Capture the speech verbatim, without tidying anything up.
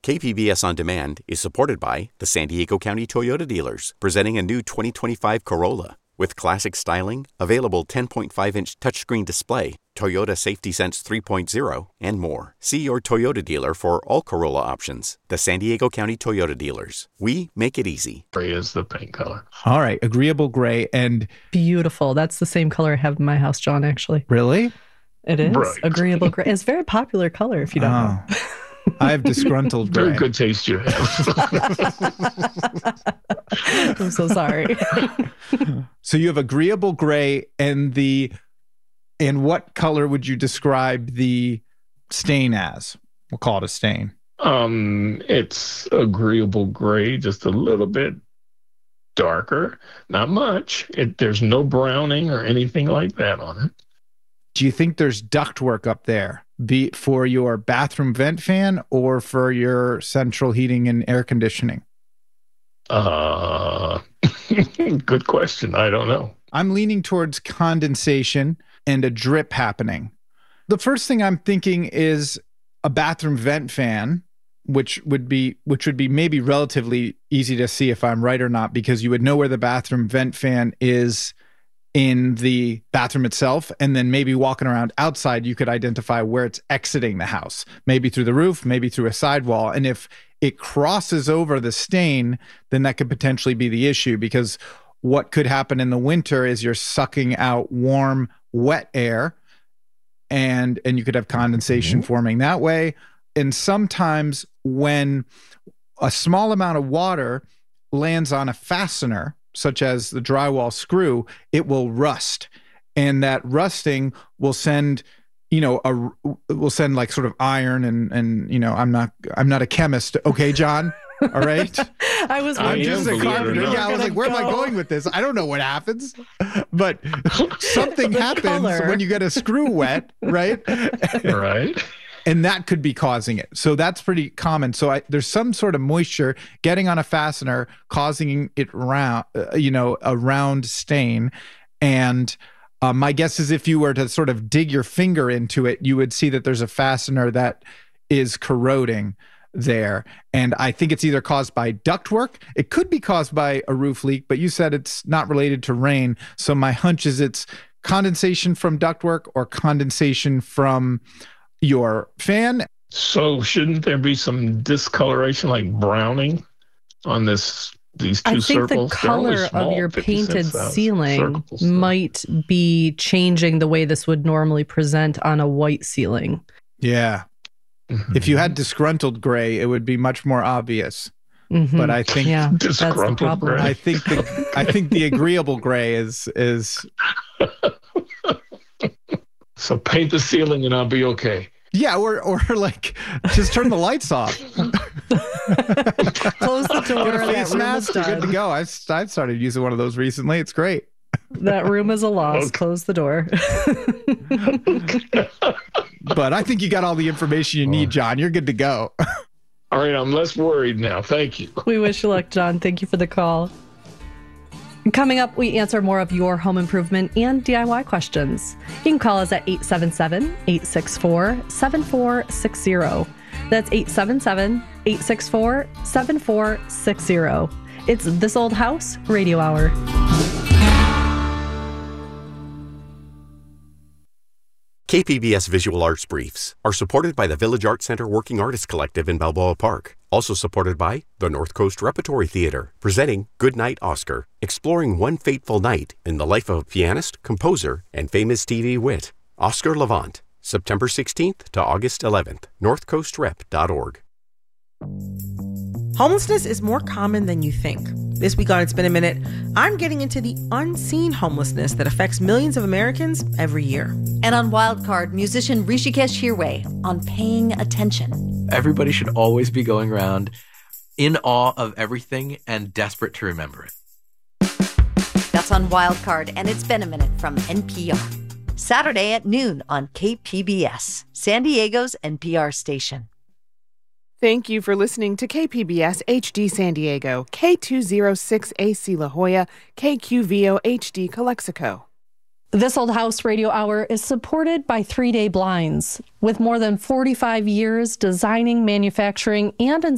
K P B S On Demand is supported by the San Diego County Toyota dealers, presenting a new twenty twenty-five Corolla. With classic styling, available ten point five inch touchscreen display, Toyota Safety Sense three point oh, and more. See your Toyota dealer for all Corolla options. The San Diego County Toyota dealers. We make it easy. Gray is the paint color. All right, agreeable gray. And beautiful. That's the same color I have in my house, John, actually. Really? It is. Right. Agreeable gray. It's a very popular color, if you don't oh. know. I have disgruntled gray. Very good taste you have. I'm so sorry. So you have agreeable gray, and the and what color would you describe the stain as? We'll call it a stain. Um, it's agreeable gray, just a little bit darker, not much. It, there's no browning or anything like that on it. Do you think there's ductwork up there, be it for your bathroom vent fan or for your central heating and air conditioning? Uh, good question. I don't know. I'm leaning towards condensation and a drip happening. The first thing I'm thinking is a bathroom vent fan, which would be which would be maybe relatively easy to see if I'm right or not, because you would know where the bathroom vent fan is in the bathroom itself, and then maybe walking around outside, you could identify where it's exiting the house, maybe through the roof, maybe through a sidewall. And if it crosses over the stain, then that could potentially be the issue, because what could happen in the winter is you're sucking out warm, wet air, and and you could have condensation mm-hmm. forming that way. And sometimes when a small amount of water lands on a fastener, such as the drywall screw, it will rust. And that rusting will send, you know, a will send like sort of iron and and you know, I'm not I'm not a chemist. Okay, John. All right. I was I wondering. just a carpenter. Yeah, I was like, where go. am I going with this? I don't know what happens, but something happens color. when you get a screw wet, right? Right. And that could be causing it. So that's pretty common. So I, there's some sort of moisture getting on a fastener, causing it round, uh, you know, a round stain. And uh, my guess is if you were to sort of dig your finger into it, you would see that there's a fastener that is corroding there. And I think it's either caused by ductwork. It could be caused by a roof leak, but you said it's not related to rain. So my hunch is it's condensation from ductwork or condensation from your fan. So shouldn't there be some discoloration, like browning, on this these two I think circles? the color small, of your painted ceiling circles, might be changing the way this would normally present on a white ceiling. Yeah. Mm-hmm. If you had disgruntled gray, it would be much more obvious. Mm-hmm. But I think yeah, that's the problem. Gray. I think the I think the agreeable gray is is So paint the ceiling and I'll be okay. Yeah, or or like just turn the lights off. Close the door. Get a face mask. You're good to go. I've I've started using one of those recently. It's great. That room is a loss. Okay. Close the door. But I think you got all the information you need, John. You're good to go. All right, I'm less worried now. Thank you. We wish you luck, John. Thank you for the call. Coming up, we answer more of your home improvement and D I Y questions. You can call us at eight seven seven, eight six four, seven four six zero. That's eight seven seven, eight six four, seven four six zero. It's This Old House Radio Hour. K P B S Visual Arts Briefs are supported by the Village Arts Center Working Artists Collective in Balboa Park. Also supported by the North Coast Repertory Theater, presenting Goodnight Oscar, exploring one fateful night in the life of a pianist, composer, and famous T V wit, Oscar Levant, September sixteenth to August eleventh, north coast rep dot org. Homelessness is more common than you think. This week on It's Been a Minute, I'm getting into the unseen homelessness that affects millions of Americans every year. And on Wildcard, musician Rishikesh Hirway on Paying Attention. Everybody should always be going around in awe of everything and desperate to remember it. That's on Wildcard, and It's Been a Minute from N P R. Saturday at noon on K P B S, San Diego's N P R station. Thank you for listening to K P B S H D San Diego, K two oh six A C La Jolla, K Q V O H D Calexico. This Old House Radio Hour is supported by Three Day Blinds. With more than forty-five years designing, manufacturing, and